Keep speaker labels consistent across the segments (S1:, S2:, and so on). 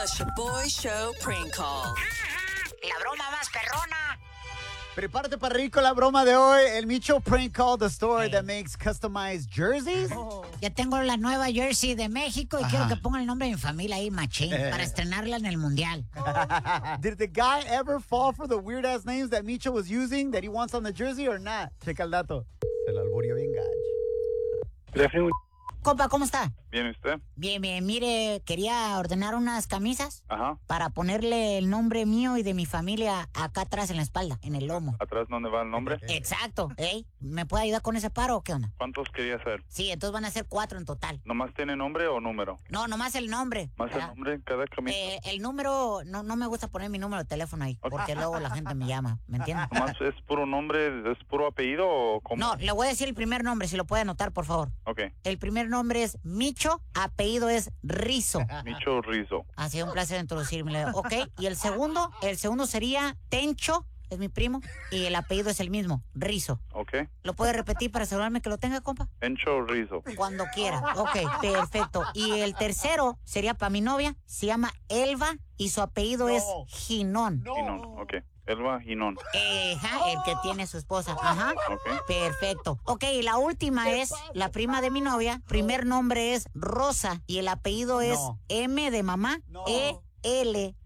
S1: The Shaboy Show prank call.
S2: La broma más perrona.
S3: Prepárate para reír con la broma de hoy. El Micho Prank Call, the store that makes customized jerseys.
S2: Ya tengo la nueva jersey de México y
S3: Ajá.
S2: quiero que ponga el nombre de mi familia ahí, machín, para estrenarla en el Mundial.
S3: Did the guy ever fall for the weird ass names that Micho was using that he wants on the jersey or not? Checa el dato. Se lo alburió bien gacho.
S2: Compa, ¿cómo está?
S4: ¿Bien usted?
S2: Bien, bien. Mire, quería ordenar unas camisas
S4: Ajá.
S2: para ponerle el nombre mío y de mi familia acá atrás en la espalda, en el lomo.
S4: ¿Atrás dónde va el nombre?
S2: Exacto, ¿eh? ¿Me puede ayudar con ese paro o qué onda?
S4: ¿Cuántos quería hacer?
S2: Sí, entonces van a ser 4 en total.
S4: ¿Nomás tiene nombre o número?
S2: No, nomás el nombre.
S4: ¿Más el
S2: ¿verdad?
S4: nombre en cada camisa?
S2: El número, no me gusta poner mi número de teléfono ahí, porque luego la gente me llama, ¿me entiendes?
S4: ¿Nomás es puro nombre, es puro apellido o cómo?
S2: No, le voy a decir el primer nombre, si lo puede anotar, por favor.
S4: Ok.
S2: El primer nombre es Micho, apellido es Rizo.
S4: Micho Rizzo.
S2: Ha sido un placer introducirme. Ok, y el segundo sería Tencho, es mi primo, y el apellido es el mismo, Rizo.
S4: Ok.
S2: ¿Lo puede repetir para asegurarme que lo tenga, compa?
S4: Encho Rizzo.
S2: Cuando quiera. Ok, perfecto. Y el tercero sería para mi novia, se llama Elba y su apellido es Ginón.
S4: Ginón. Ok. Elba Ginón.
S2: Ajá, el que tiene su esposa. Ajá.
S4: Ok.
S2: Perfecto. Ok, y la última es la prima de mi novia. Primer nombre es Rosa y el apellido es M de mamá, ELANO.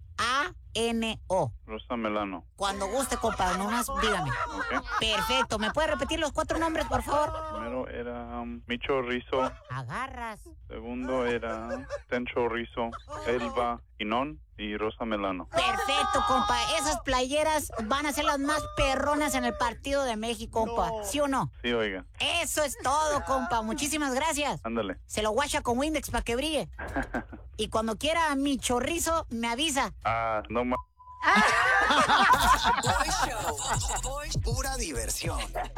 S4: Rosa Melano.
S2: Cuando guste, compa, nomás dígame.
S4: Ok.
S2: Perfecto. ¿Me puede repetir los 4 nombres, por favor?
S4: Primero era Micho Rizzo.
S2: Agarras.
S4: Segundo era Tencho Rizzo. Elba Ginón y Rosa Melano.
S2: Perfecto, compa. Esas playeras van a ser las más perronas en el partido de México, compa. ¿Sí o no?
S4: Sí, oiga.
S2: Eso es todo, compa. Muchísimas gracias.
S4: Ándale.
S2: Se lo guacha con Windex para que brille. Y cuando quiera mi chorrizo, me avisa.
S4: Ah, no más.
S1: Shaboy Show.
S5: Pura diversión.